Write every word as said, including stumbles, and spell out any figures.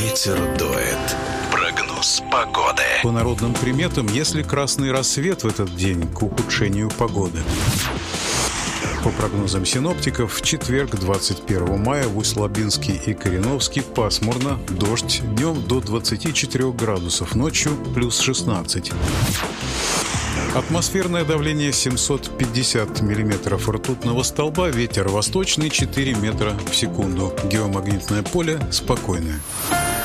ветер дует. Прогноз погоды. По народным приметам, если красный рассвет в этот день, к ухудшению погоды. По прогнозам синоптиков, в четверг, двадцать первого мая, в Усть-Лабинске и Кореновске пасмурно, дождь, днем до двадцати четырёх градусов, ночью плюс шестнадцать. Атмосферное давление семьсот пятьдесят миллиметров ртутного столба, ветер восточный четыре метра в секунду. Геомагнитное поле спокойное.